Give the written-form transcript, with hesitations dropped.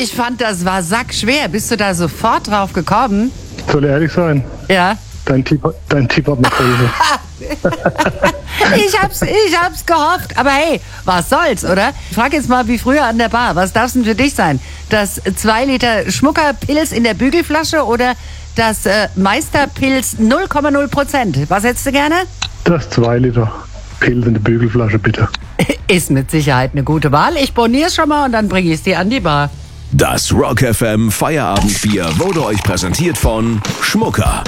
ich fand, das war sackschwer. Bist du da sofort drauf gekommen? Soll ehrlich sein? Ja. Dein Tipp hat mir geholfen. Ich hab's gehofft. Aber hey, was soll's, oder? Ich frag jetzt mal wie früher an der Bar. Was darf's denn für dich sein? Das 2 Liter Schmuckerpilz in der Bügelflasche oder das Meisterpilz 0,0%? Was hättest du gerne? Das 2 Liter Pilz in der Bügelflasche, bitte. Ist mit Sicherheit eine gute Wahl. Ich bornier's schon mal und dann bringe ich's dir an die Bar. Das Rock FM Feierabendbier wurde euch präsentiert von Schmucker.